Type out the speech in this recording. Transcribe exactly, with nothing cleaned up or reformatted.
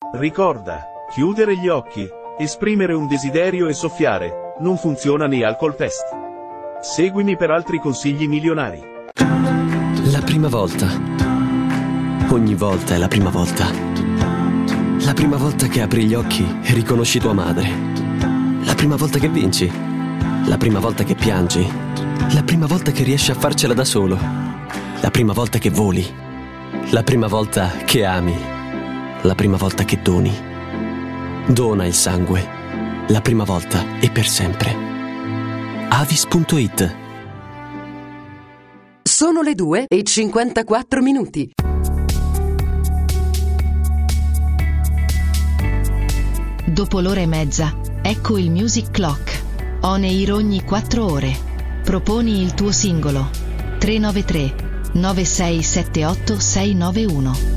Ricorda, chiudere gli occhi, esprimere un desiderio e soffiare, non funziona né alcol test. Seguimi per altri consigli milionari. La prima volta. Ogni volta è la prima volta. La prima volta che apri gli occhi e riconosci tua madre. La prima volta che vinci. La prima volta che piangi. La prima volta che riesci a farcela da solo. La prima volta che voli. La prima volta che ami. La prima volta che doni. Dona il sangue. La prima volta e per sempre. Avis punto it. Sono le due e cinquantaquattro minuti. Dopo l'ora e mezza, ecco il Music Clock. On air ogni quattro ore. Proponi il tuo singolo. tre nove tre nove sei sette otto sei nove uno.